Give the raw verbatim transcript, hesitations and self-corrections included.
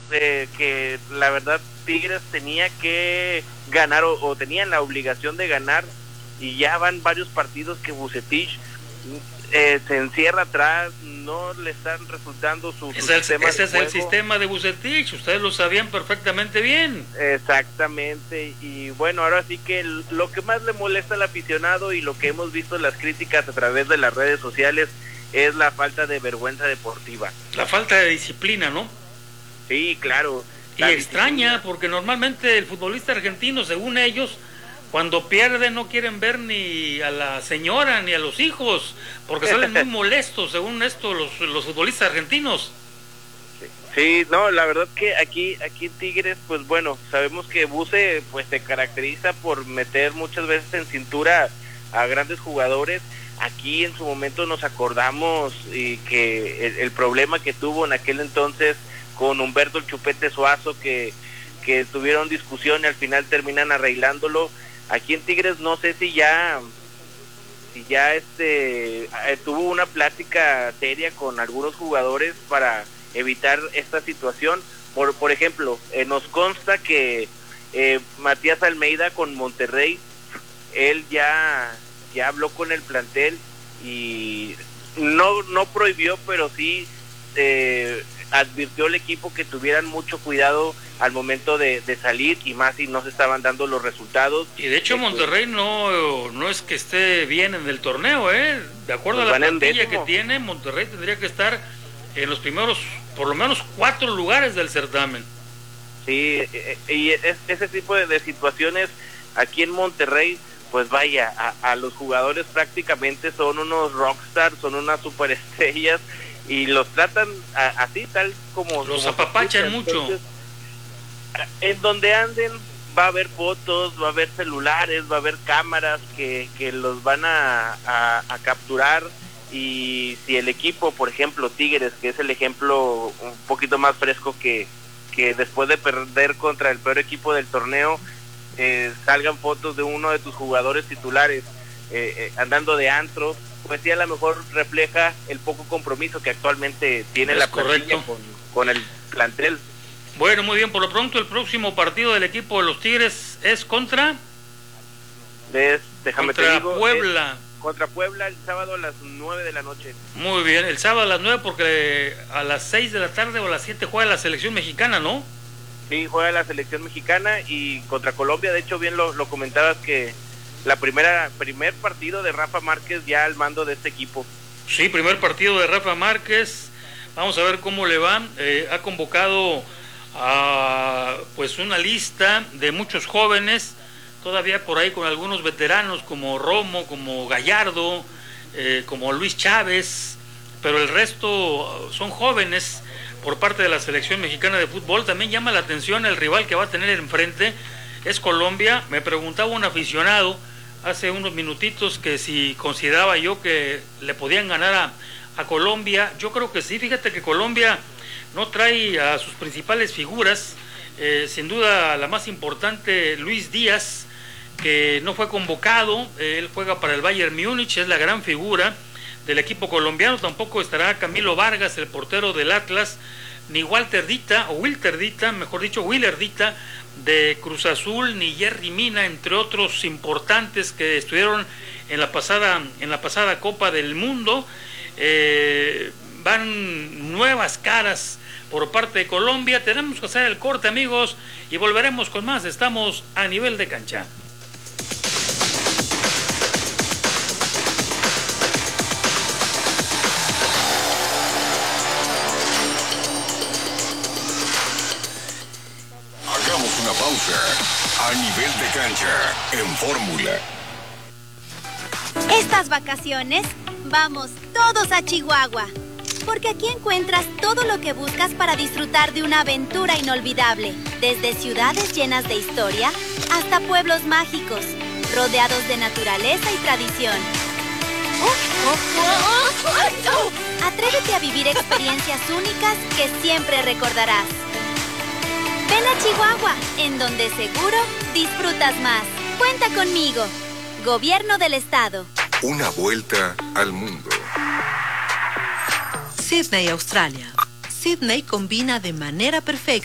eh, que la verdad Tigres tenía que ganar o, o tenían la obligación de ganar, y ya van varios partidos que Vucetich eh, se encierra atrás, no le están resultando su, su es el, sistema ese de es juego. El sistema de Vucetich, ustedes lo sabían perfectamente bien. Exactamente, y bueno, ahora sí que el, lo que más le molesta al aficionado y lo que hemos visto en las críticas a través de las redes sociales es la falta de vergüenza deportiva. La falta de disciplina, ¿no? Sí, claro. Y extraña, disciplina. Porque normalmente el futbolista argentino, según ellos, cuando pierde no quieren ver ni a la señora ni a los hijos, porque salen muy molestos, según esto, los, los futbolistas argentinos. Sí, no, la verdad que aquí aquí en Tigres, pues bueno, sabemos que Buce pues se caracteriza por meter muchas veces en cintura a grandes jugadores. Aquí en su momento nos acordamos y que el, el problema que tuvo en aquel entonces con Humberto el Chupete Suazo, que, que tuvieron discusión y al final terminan arreglándolo. Aquí en Tigres no sé si ya si ya este eh, tuvo una plática seria con algunos jugadores para evitar esta situación. Por por ejemplo, eh, nos consta que eh, Matías Almeida con Monterrey, él ya ya habló con el plantel y no no prohibió, pero sí eh, advirtió al equipo que tuvieran mucho cuidado al momento de, de salir, y más si no se estaban dando los resultados. Y de hecho Monterrey no no es que esté bien en el torneo, eh de acuerdo pues a la plantilla que tiene, Monterrey tendría que estar en los primeros, por lo menos cuatro lugares del certamen. Sí, y es, ese tipo de, de situaciones aquí en Monterrey, pues vaya, a, a los jugadores prácticamente son unos rockstars, son unas superestrellas, y los tratan a, así, tal como... Los como apapachan mucho. Entonces, en donde anden va a haber fotos, va a haber celulares, va a haber cámaras que, que los van a, a, a capturar, y si el equipo, por ejemplo Tigres, que es el ejemplo un poquito más fresco, que, que después de perder contra el peor equipo del torneo, eh, salgan fotos de uno de tus jugadores titulares eh, eh, andando de antro, pues sí, a lo mejor refleja el poco compromiso que actualmente tiene es la plantilla con, con el plantel. Bueno, muy bien, por lo pronto el próximo partido del equipo de los Tigres es contra... Es, déjame contra te digo, Puebla. Es contra Puebla el sábado a las nueve de la noche. Muy bien, el sábado a las nueve, porque a las seis de la tarde o a las siete juega la selección mexicana, ¿no? Sí, juega la selección mexicana, y contra Colombia, de hecho bien lo, lo comentabas, que la primera primer partido de Rafa Márquez ya al mando de este equipo. Sí, primer partido de Rafa Márquez, vamos a ver cómo le va. Eh, ha convocado a pues una lista de muchos jóvenes, todavía por ahí con algunos veteranos como Romo, como Gallardo, eh, como Luis Chávez, pero el resto son jóvenes por parte de la selección mexicana de fútbol. También llama la atención el rival que va a tener enfrente, es Colombia. Me preguntaba un aficionado hace unos minutitos que si consideraba yo que le podían ganar a, a Colombia. Yo creo que sí, fíjate que Colombia no trae a sus principales figuras, eh, sin duda la más importante, Luis Díaz, que no fue convocado, eh, él juega para el Bayern Múnich, es la gran figura del equipo colombiano. Tampoco estará Camilo Vargas, el portero del Atlas, ni Walter Dita, o Wilter Dita, mejor dicho, Willer Dita, de Cruz Azul, ni Jerry Mina, entre otros importantes que estuvieron en la pasada, en la pasada Copa del Mundo. Eh, van nuevas caras por parte de Colombia. Tenemos que hacer el corte, amigos, y volveremos con más. Estamos a nivel de cancha. Hagamos una pausa. A nivel de cancha, en Fórmula. Estas vacaciones vamos todos a Chihuahua, porque aquí encuentras todo lo que buscas para disfrutar de una aventura inolvidable, desde ciudades llenas de historia hasta pueblos mágicos, rodeados de naturaleza y tradición. Atrévete a vivir experiencias únicas que siempre recordarás. Ven a Chihuahua, en donde seguro disfrutas más. Cuenta conmigo. Gobierno del Estado. Una vuelta al mundo. Sydney, Australia. Sydney combina de manera perfecta